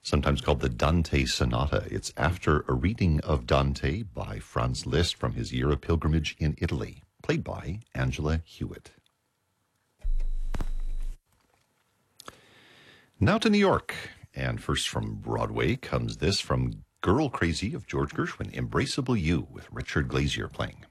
Sometimes called the Dante Sonata. It's after a reading of Dante by Franz Liszt from his Year of Pilgrimage in Italy, played by Angela Hewitt. Now to New York, and first from Broadway comes this from Girl Crazy of George Gershwin, Embraceable You, with Richard Glazier playing.